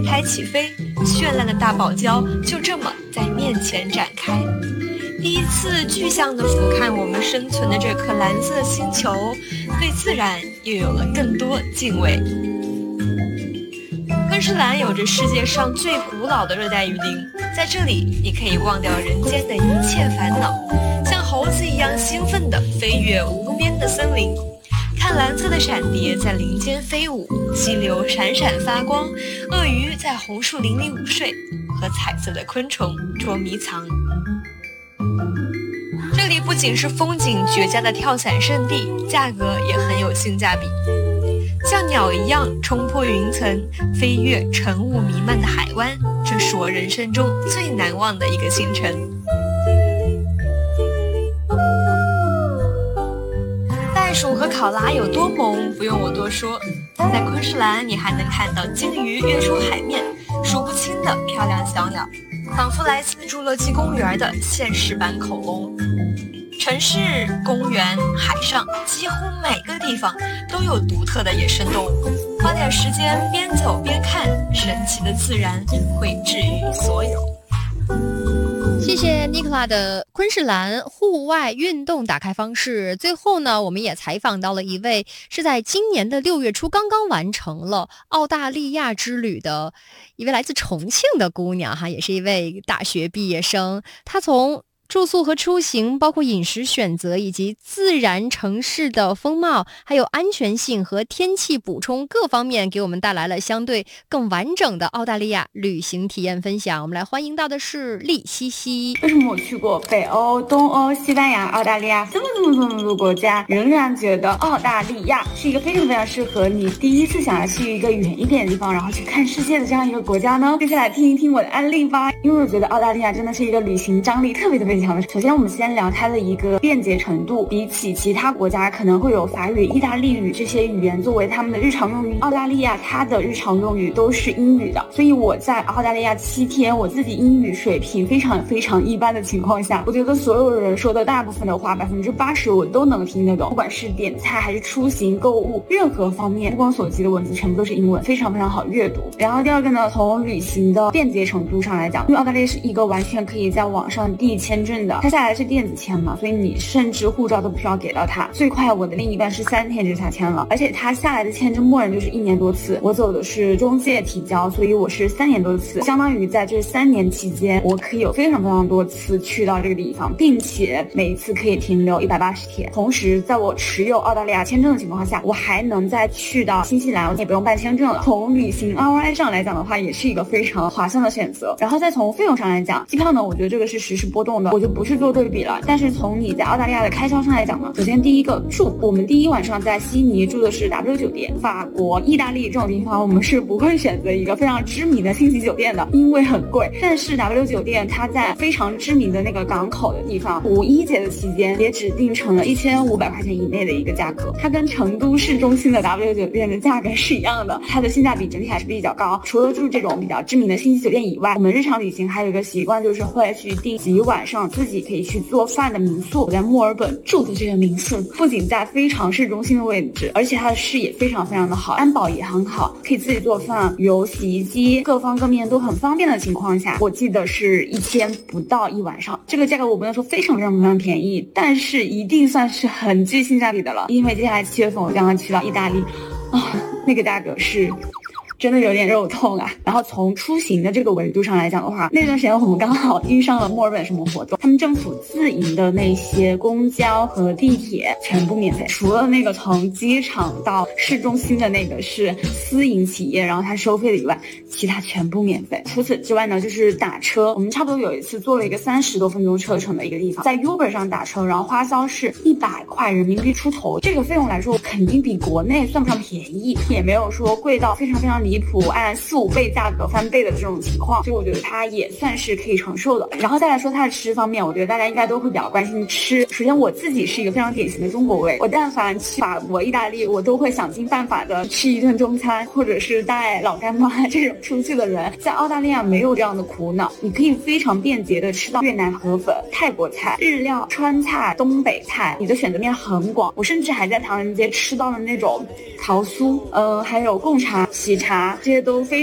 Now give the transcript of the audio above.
开起飞，绚烂的大堡礁就这么在面前展开。第一次具象地俯瞰我们生存的这颗蓝色星球，对自然又有了更多敬畏。昆士兰有着世界上最古老的热带雨林，在这里你可以忘掉人间的一切烦恼，像猴子一样兴奋地飞越无边的森林，看蓝色的闪蝶在林间飞舞，溪流闪闪发光，鳄鱼在红树林里午睡，和彩色的昆虫捉迷藏。这里不仅是风景绝佳的跳伞圣地，价格也很有性价比。像鸟一样冲破云层，飞越晨雾弥漫的海湾，这是我人生中最难忘的一个行程。袋鼠和考拉有多萌，不用我多说。在昆士兰，你还能看到鲸鱼跃出海面，数不清的漂亮小鸟，仿佛来自侏罗纪公园的现实版恐龙。城市、公园、海上，几乎每个地方都有独特的野生动物。花点时间边走边看，神奇的自然会治愈所有。 谢谢尼克拉的昆士兰户外运动打开方式。最后呢，我们也采访到了一位是在今年的6月初刚刚完成了澳大利亚之旅的一位来自重庆的姑娘哈，也是一位大学毕业生。她从住宿和出行，包括饮食选择以及自然城市的风貌，还有安全性和天气补充各方面，给我们带来了相对更完整的澳大利亚旅行体验分享。我们来欢迎到的是丽西西。 为什么我去过北欧、东欧、西班牙、澳大利亚这么多国家，仍然觉得澳大利亚是一个非常适合你第一次想要去一个远一点的地方，然后去看世界的这样一个国家呢？接下来听一听我的案例吧，因为我觉得澳大利亚真的是一个旅行张力特别强的。首先我们先聊它的一个便捷程度，比起其他国家可能会有法语、意大利语这些语言作为他们的日常用语，澳大利亚它的日常用语都是英语的，所以我在澳大利亚7天，我自己英语水平非常一般的情况下，我觉得所有人说的大部分的话，80%我都能听得懂，不管是点菜还是出行、购物，任何方面目光所及的文字全部都是英文，非常好阅读。然后第二个呢，从旅行的便捷程度上来讲，因为澳大利亚是一个完全可以在网上递签证的，它下来是电子签嘛，所以你甚至护照都不需要给到他。最快我的另一半是3天就下签了，而且他下来的签证默认就是1年多次，我走的是中介提交，所以我是3年多次，相当于在这3年期间，我可以有非常多次去到这个地方，并且每一次可以停留180天。同时在我持有澳大利亚签证的情况下，我还能再去到新西兰，我也不用办签证了。从旅行 ROI 上来讲的话，也是一个非常划算的选择。然后再从费用上来讲，机票呢，我觉得这个是实时波动的，我就不去做对比了。但是从你在澳大利亚的开销上来讲呢，首先第一个住，我们第一晚上在悉尼住的是 W 酒店。法国、意大利这种地方，我们是不会选择一个非常知名的星级酒店的，因为很贵。但是 W 酒店它在非常知名的那个港口的地方，5·1节的期间也只定成了1500块钱以内的一个价格，它跟成都市中心的 W 酒店的价格是一样的，它的性价比整体还是比较高。除了住这种比较知名的星级酒店以外，我们日常旅行还有一个习惯，就是会去订几晚上自己可以去做饭的民宿。我在墨尔本住的这个民宿不仅在非常市中心的位置，而且它的视野非常的好，安保也很好，可以自己做饭，有洗衣机，各方各面都很方便的情况下，我记得是1000不到1晚上。这个价格我不能说非常便宜，但是一定算是很具性价比的了。因为接下来7月份我将要去到意大利那个价格是真的有点肉痛啊。然后从出行的这个维度上来讲的话，那段时间我们刚好遇上了墨尔本什么活动，他们政府自营的那些公交和地铁全部免费，除了那个从机场到市中心的那个是私营企业，然后它收费的以外，其他全部免费。除此之外呢，就是打车，我们差不多有一次坐了一个30多分钟车程的一个地方，在 Uber 上打车，然后花销是100块人民币出头，这个费用来说肯定比国内算不上便宜，也没有说贵到非常离谱，按4-5倍价格翻倍的这种情况，所以我觉得它也算是可以承受的。然后再来说它的吃方面，我觉得大家应该都会比较关心吃。首先我自己是一个非常典型的中国胃，我但凡去法国、意大利，我都会想尽办法的吃一顿中餐，或者是带老干妈这种出去的人。在澳大利亚没有这样的苦恼，你可以非常便捷的吃到越南河粉、泰国菜、日料、川菜、东北菜，你的选择面很广。我甚至还在唐人街吃到了那种桃酥，还有贡茶、喜茶，这些都非